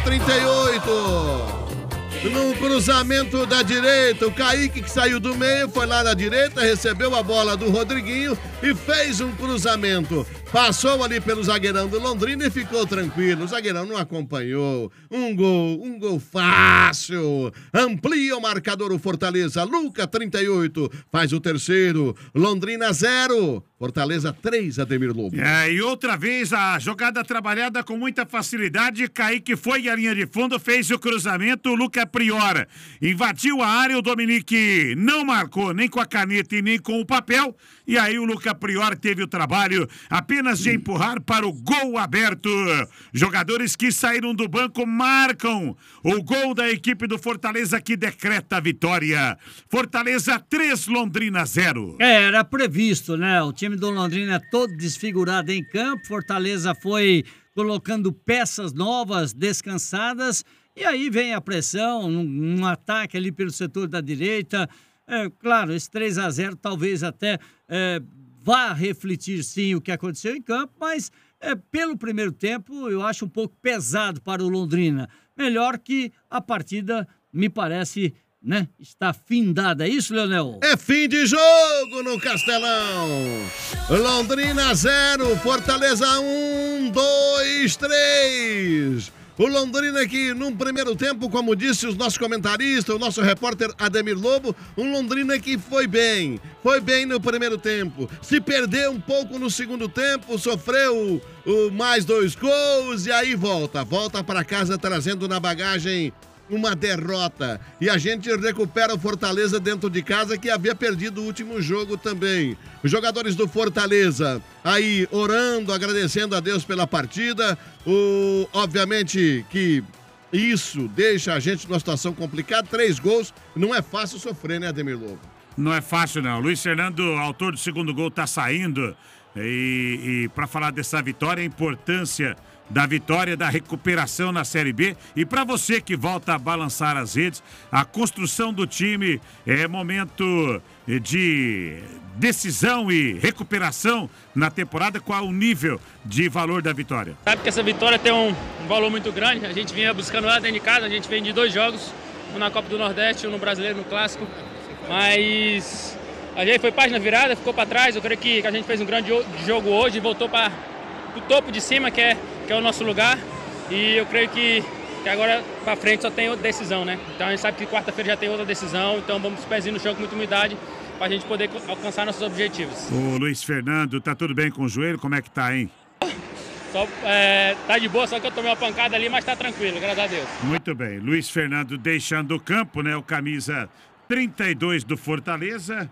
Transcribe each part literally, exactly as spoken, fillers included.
trinta e oito. No cruzamento da direita, o Kaique, que saiu do meio, foi lá na direita, recebeu a bola do Rodriguinho e fez um cruzamento. Passou ali pelo zagueirão do Londrina e ficou tranquilo. O zagueirão não acompanhou. Um gol, um gol fácil. Amplia o marcador o Fortaleza. Luca, trinta e oito, faz o terceiro. Londrina, zero. Fortaleza, três, Ademir Lobo. É, e outra vez a jogada trabalhada com muita facilidade. Kaique foi à linha de fundo, fez o cruzamento. O Luca Prior invadiu a área. O Dominique não marcou nem com a caneta e nem com o papel. E aí o Luca Prior teve o trabalho apenas de empurrar para o gol aberto. Jogadores que saíram do banco marcam o gol da equipe do Fortaleza, que decreta a vitória. Fortaleza três, Londrina zero. É, era previsto, né? O time do Londrina todo desfigurado em campo. Fortaleza foi colocando peças novas, descansadas. E aí vem a pressão, um, um ataque ali pelo setor da direita. É, claro, esse três a zero talvez até é, vá refletir sim o que aconteceu em campo, mas é, pelo primeiro tempo eu acho um pouco pesado para o Londrina. Melhor que a partida, me parece, né, está findada. É isso, Leonel? É fim de jogo no Castelão. Londrina zero, Fortaleza um, dois, três. O Londrina que, num primeiro tempo, como disse os nossos comentaristas, o nosso repórter Ademir Lobo, um Londrina que foi bem, foi bem no primeiro tempo, se perdeu um pouco no segundo tempo, sofreu o, mais dois gols e aí volta, volta para casa trazendo na bagagem uma derrota. E a gente recupera o Fortaleza dentro de casa, que havia perdido o último jogo também. Os jogadores do Fortaleza aí orando, agradecendo a Deus pela partida. O, obviamente que isso deixa a gente numa situação complicada. Três gols, não é fácil sofrer, né, Ademir Lobo? Não é fácil, não. Luiz Fernando, autor do segundo gol, tá saindo. E, e para falar dessa vitória, a importância da vitória, da recuperação na Série B. E para você que volta a balançar as redes, a construção do time é momento de decisão e recuperação na temporada. Qual o nível de valor da vitória? Sabe que essa vitória tem um, um valor muito grande. A gente vinha buscando lá dentro de casa, a gente vem de dois jogos, um na Copa do Nordeste, um no Brasileiro, no Clássico. Mas a gente foi página virada, ficou para trás. Eu creio que, que a gente fez um grande jogo hoje, voltou para o topo de cima, que é que é o nosso lugar, e eu creio que, que agora para frente só tem outra decisão, né? Então a gente sabe que quarta-feira já tem outra decisão, então vamos com os pezinhos no chão com muita humildade para a gente poder alcançar nossos objetivos. Ô Luiz Fernando, tá tudo bem com o joelho? Como é que tá, hein? Só, é, tá de boa, só que eu tomei uma pancada ali, mas tá tranquilo, graças a Deus. Muito bem, Luiz Fernando deixando o campo, né? O camisa trinta e dois do Fortaleza,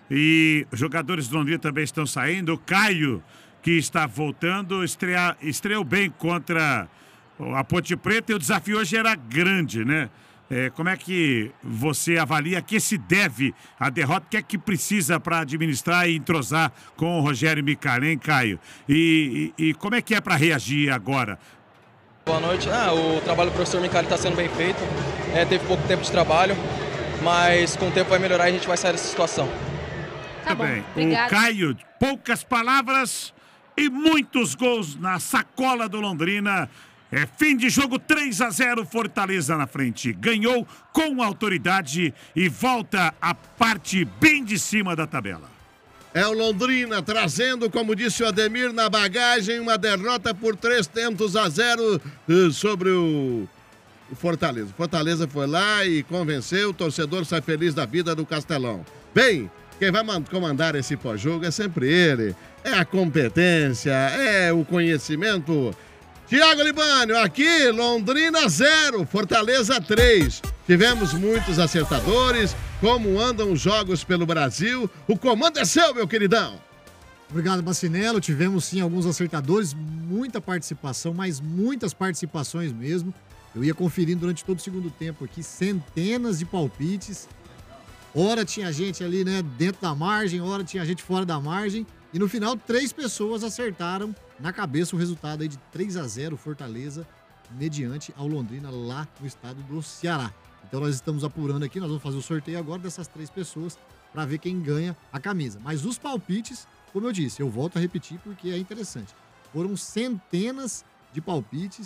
e os jogadores do Londrina também estão saindo. O Caio, que está voltando, estrear, estreou bem contra a Ponte Preta, e o desafio hoje era grande, né? É, como é que você avalia que se deve a derrota? O que é que precisa para administrar e entrosar com o Rogério Micalém, Caio? E, e, e como é que é para reagir agora? Boa noite. Ah, o trabalho do professor Micalém está sendo bem feito. É, teve pouco tempo de trabalho, mas com o tempo vai melhorar e a gente vai sair dessa situação. Tá bom, bem. Obrigado. O Caio, poucas palavras e muitos gols na sacola do Londrina. É fim de jogo, três a zero, Fortaleza na frente. Ganhou com autoridade e volta à parte bem de cima da tabela. É o Londrina trazendo, como disse o Ademir, na bagagem uma derrota por três tentos a zero sobre o Fortaleza. Fortaleza foi lá e convenceu, o torcedor sai feliz da vida do Castelão. Bem, quem vai comandar esse pós-jogo é sempre ele. É a competência, é o conhecimento. Tiago Libânio, aqui, Londrina zero, Fortaleza três. Tivemos muitos acertadores. Como andam os jogos pelo Brasil? O comando é seu, meu queridão. Obrigado, Bacinello. Tivemos sim alguns acertadores, muita participação, mas muitas participações mesmo. Eu ia conferindo durante todo o segundo tempo aqui, centenas de palpites. Ora tinha gente ali, né, dentro da margem, ora tinha gente fora da margem. E no final, três pessoas acertaram na cabeça o resultado aí de três a zero Fortaleza, mediante ao Londrina lá no estado do Ceará. Então nós estamos apurando aqui, nós vamos fazer o sorteio agora dessas três pessoas para ver quem ganha a camisa. Mas os palpites, como eu disse, eu volto a repetir porque é interessante. Foram centenas de palpites,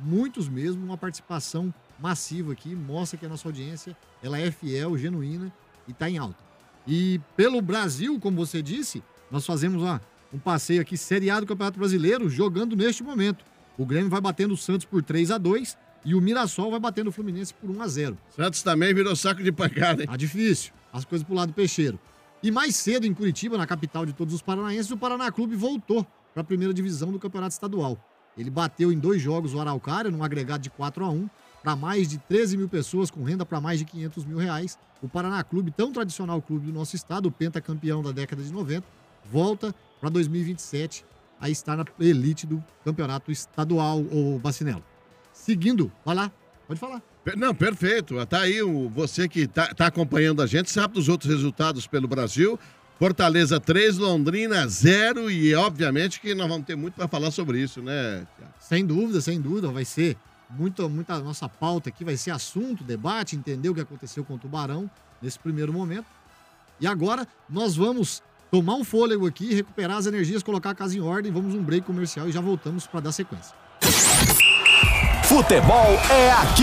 muitos mesmo, uma participação massiva aqui, mostra que a nossa audiência ela é fiel, genuína e está em alta. E pelo Brasil, como você disse, nós fazemos ó, um passeio aqui, Série A do Campeonato Brasileiro, jogando neste momento. O Grêmio vai batendo o Santos por três a dois e o Mirassol vai batendo o Fluminense por um a zero. Santos também virou saco de pancada, hein? Tá difícil, as coisas pro lado do peixeiro. E mais cedo, em Curitiba, na capital de todos os paranaenses, o Paraná Clube voltou para a primeira divisão do Campeonato Estadual. Ele bateu em dois jogos o Araucária, num agregado de quatro a um, para mais de treze mil pessoas, com renda para mais de quinhentos mil reais. O Paraná Clube, tão tradicional clube do nosso estado, o pentacampeão da década de noventa, volta para dois mil e vinte e sete a estar na elite do Campeonato Estadual, ô Bacinello. Seguindo, vai lá, pode falar. Não, perfeito. Tá aí o, você que tá, tá acompanhando a gente, sabe dos outros resultados pelo Brasil. Fortaleza três, Londrina zero e obviamente que nós vamos ter muito para falar sobre isso, né, Thiago? Sem dúvida, sem dúvida, vai ser muita, muita nossa pauta aqui, vai ser assunto, debate, entender o que aconteceu com o Tubarão nesse primeiro momento. E agora nós vamos tomar um fôlego aqui, recuperar as energias, colocar a casa em ordem, vamos um break comercial e já voltamos para dar sequência. Futebol é aqui.